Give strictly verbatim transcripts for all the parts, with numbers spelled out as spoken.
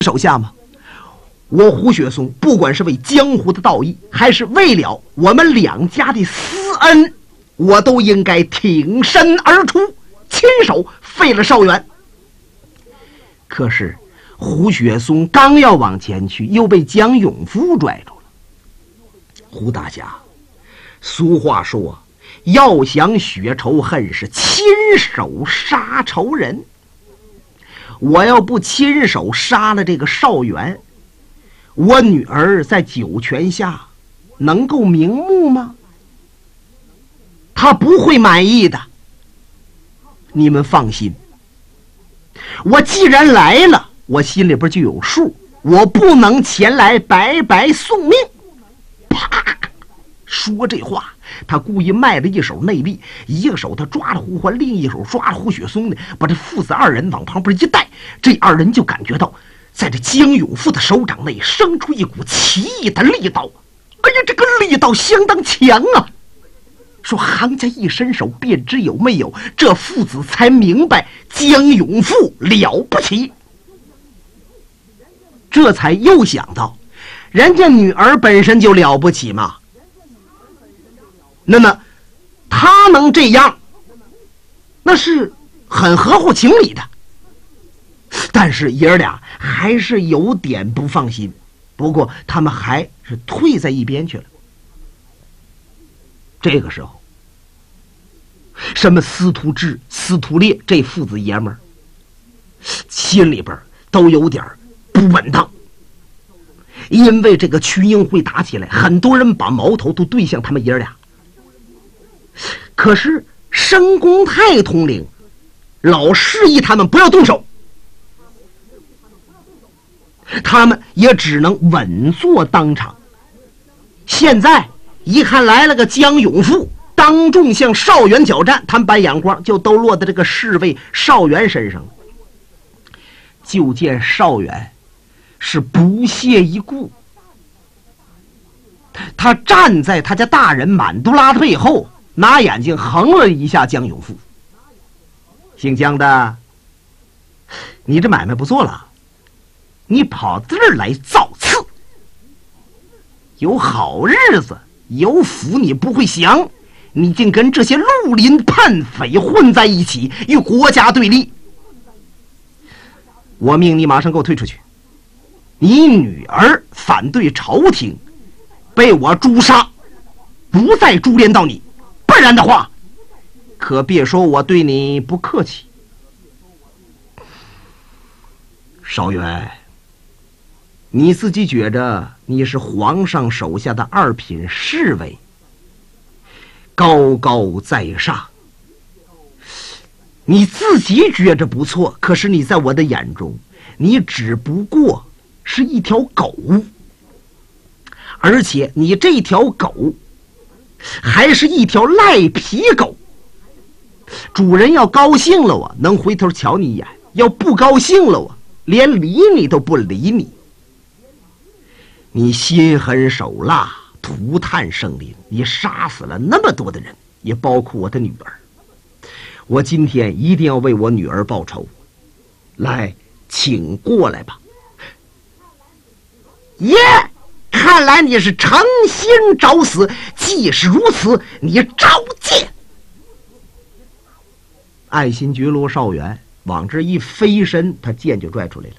手下吗？我胡雪松不管是为江湖的道义，还是为了我们两家的私恩，我都应该挺身而出，亲手废了邵元。可是胡雪松刚要往前去，又被江永富拽住了。胡大侠，俗话说，要想雪仇恨，是亲手杀仇人。我要不亲手杀了这个邵元，我女儿在九泉下能够瞑目吗？她不会满意的。你们放心，我既然来了，我心里边就有数，我不能前来白白送命。啪！说这话，他故意卖了一手内力，一个手他抓了胡欢，另一手抓了胡雪松的，把这父子二人往旁边一带，这二人就感觉到在这江永富的手掌内生出一股奇异的力道。哎呀，这个力道相当强啊！说行家一伸手便知有没有，这父子才明白江永富了不起，这才又想到人家女儿本身就了不起嘛。那么他能这样，那是很合乎情理的。但是爷儿俩还是有点不放心，不过他们还是退在一边去了。这个时候，什么司徒志、司徒烈这父子爷们儿心里边都有点不稳当，因为这个群英会打起来，很多人把矛头都对向他们爷儿俩。可是申公泰统领老示意他们不要动手，他们也只能稳坐当场。现在一看来了个江永富，当众向邵元挑战，他们把眼光就都落在这个侍卫邵元身上了。就见邵元是不屑一顾，他站在他家大人满都拉的背后，拿眼睛横了一下江永富。姓江的，你这买卖不做了，你跑这儿来造次，有好日子有福你不会享，你竟跟这些绿林叛匪混在一起，与国家对立。我命你马上给我退出去，你女儿反对朝廷，被我诛杀，不再株连到你，不然的话可别说我对你不客气。邵元，你自己觉着你是皇上手下的二品侍卫，高高在上，你自己觉着不错，可是你在我的眼中，你只不过是一条狗，而且你这条狗还是一条赖皮狗。主人要高兴了我能回头瞧你一眼，要不高兴了我连理你都不理你。你心狠手辣，涂炭生灵，你杀死了那么多的人，也包括我的女儿。我今天一定要为我女儿报仇，来，请过来吧。耶，看来你是诚心找死，既是如此，你召见。爱新觉罗邵元往这一飞身，他剑就拽出来了。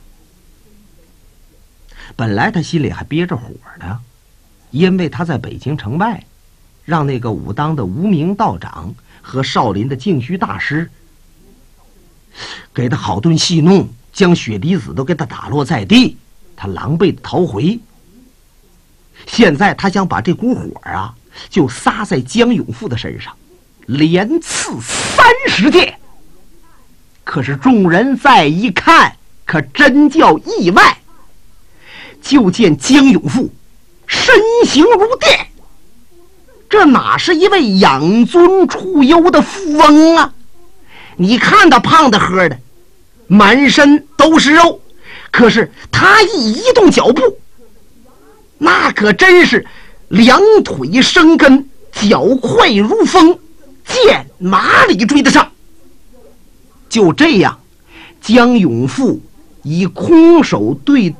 本来他心里还憋着火呢，因为他在北京城外让那个武当的无名道长和少林的净虚大师给他好顿戏弄，将雪离子都给他打落在地，他狼狈的逃回。现在他想把这股火啊就撒在江永富的身上，连刺三十剑。可是众人再一看，可真叫意外，就见江永富身形如电，这哪是一位养尊处优的富翁啊？你看他胖的喝的，满身都是肉，可是他一移动脚步，那可真是两腿生根，脚快如风，箭马里追得上。就这样，江永富以空手对